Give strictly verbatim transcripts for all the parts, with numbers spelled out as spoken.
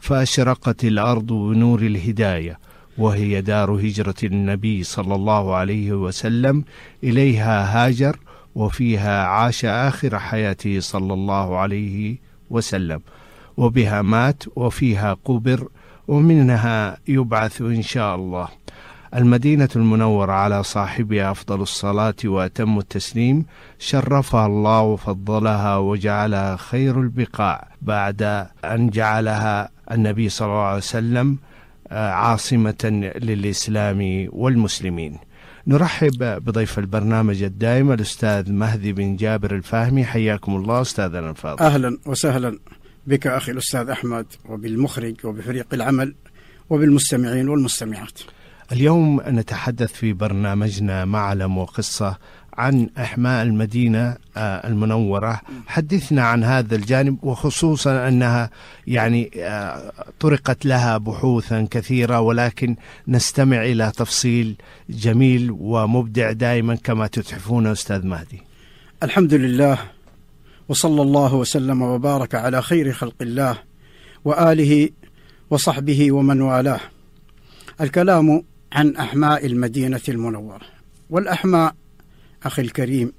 فأشرقت الأرض بنور الهداية، وهي دار هجرة النبي صلى الله عليه وسلم، إليها هاجر وفيها عاش آخر حياته صلى الله عليه وسلم، وبها مات وفيها قبر، ومنها يبعث إن شاء الله. المدينة المنورة على صاحبها أفضل الصلاة وأتم التسليم، شرفها الله وفضلها وجعلها خير البقاع بعد أن جعلها النبي صلى الله عليه وسلم عاصمة للإسلام والمسلمين. نرحب بضيف البرنامج الدائم الأستاذ مهدي بن جابر الفاهمي. حياكم الله أستاذنا الفاضل. أهلا وسهلا بك أخي الأستاذ أحمد، وبالمخرج وبفريق العمل وبالمستمعين والمستمعات. اليوم نتحدث في برنامجنا معلم وقصة عن إحماء المدينة المنورة. حدثنا عن هذا الجانب، وخصوصا أنها يعني طرقت لها بحوثا كثيرة، ولكن نستمع إلى تفصيل جميل ومبدع دائما كما تتحفون أستاذ مهدي. الحمد لله، وصلى الله وسلم وبارك على خير خلق الله وآله وصحبه ومن والاه. الكلام عن أحماء المدينة المنورة. والأحماء أخي الكريم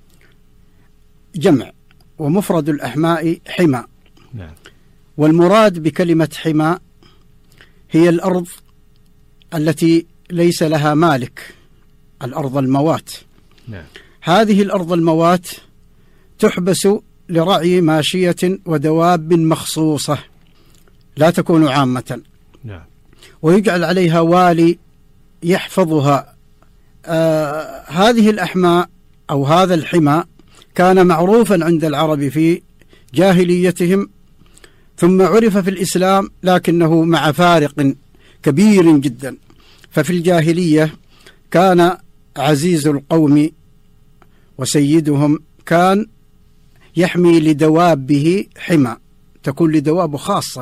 جمع، ومفرد الأحماء حمى. نعم. والمراد بكلمة حمى هي الأرض التي ليس لها مالك، الأرض الموات. نعم. هذه الأرض الموات تحبس لرعي ماشية ودواب مخصوصة، لا تكون عامة. نعم. ويجعل عليها والي يحفظها. آه هذه الأحماء أو هذا الحمى كان معروفا عند العرب في جاهليتهم، ثم عرف في الإسلام، لكنه مع فارق كبير جدا. ففي الجاهلية كان عزيز القوم وسيدهم كان يحمي لدوابه حمى، تكون لدواب خاصة،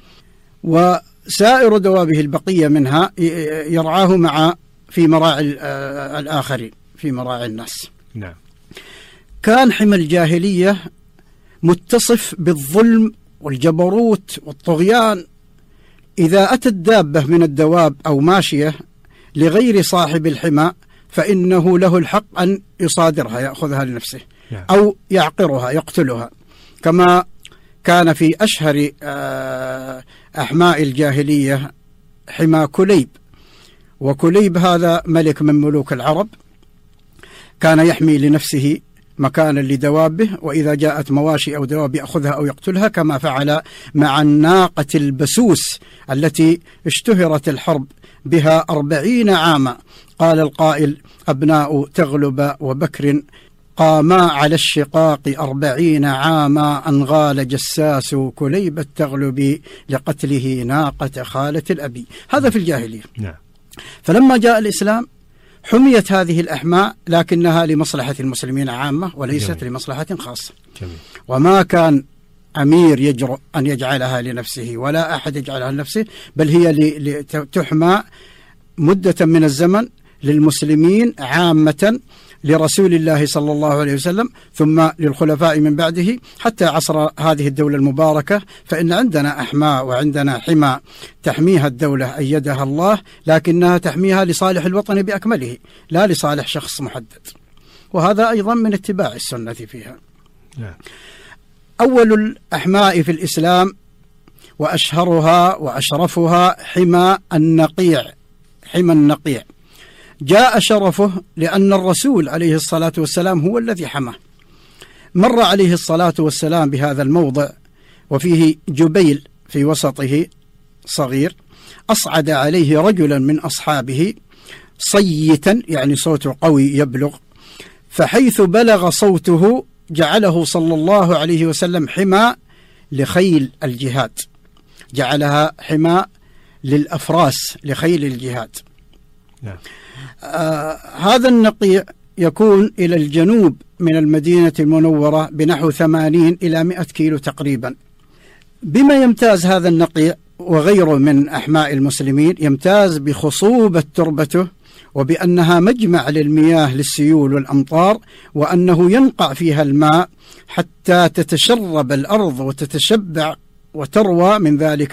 وسائر دوابه البقية منها يرعاه مع في مراعي الآخرين، في مراعي الناس. نعم. كان حمى الجاهلية متصف بالظلم والجبروت والطغيان. إذا أتت دابة من الدواب أو ماشية لغير صاحب الحمى فإنه له الحق أن يصادرها، يأخذها لنفسه. نعم. أو يعقرها، يقتلها، كما كان في أشهر أحماء الجاهلية حمى كليب. وكليب هذا ملك من ملوك العرب، كان يحمي لنفسه مكانا لدوابه، وإذا جاءت مواشي أو دواب يأخذها أو يقتلها، كما فعل مع الناقة البسوس التي اشتهرت الحرب بها أربعين عاما. قال القائل: أبناء تغلب وبكر قاما على الشقاق أربعين عاما، أنغال جساس كليب التغلب لقتله ناقة خالة الأبي. هذا في الجاهلية. نعم. فلما جاء الإسلام حميت هذه الأحماء، لكنها لمصلحة المسلمين عامة وليست جميل. لمصلحة خاصة. جميل. وما كان أمير يجرؤ أن يجعلها لنفسه، ولا أحد يجعلها لنفسه، بل هي لتحمى مدة من الزمن للمسلمين عامة، لرسول الله صلى الله عليه وسلم، ثم للخلفاء من بعده حتى عصر هذه الدولة المباركة. فإن عندنا أحماء وعندنا حمى تحميها الدولة أيدها الله، لكنها تحميها لصالح الوطن بأكمله، لا لصالح شخص محدد. وهذا أيضا من اتباع السنة فيها. نعم. أول الأحماء في الإسلام وأشهرها وأشرفها حمى النقيع. حمى النقيع جاء شرفه لأن الرسول عليه الصلاة والسلام هو الذي حماه. مر عليه الصلاة والسلام بهذا الموضع، وفيه جبيل في وسطه صغير، أصعد عليه رجلا من أصحابه صيتا، يعني صوته قوي يبلغ، فحيث بلغ صوته جعله صلى الله عليه وسلم حمى لخيل الجهاد، جعلها حمى للأفراس لخيل الجهاد. نعم. آه هذا النقيع يكون إلى الجنوب من المدينة المنورة بنحو ثمانين إلى مئة كيلو تقريبا. بما يمتاز هذا النقيع وغيره من أحماء المسلمين، يمتاز بخصوبة تربته، وبأنها مجمع للمياه للسيول والأمطار، وأنه ينقع فيها الماء حتى تتشرب الأرض وتتشبع وتروى من ذلك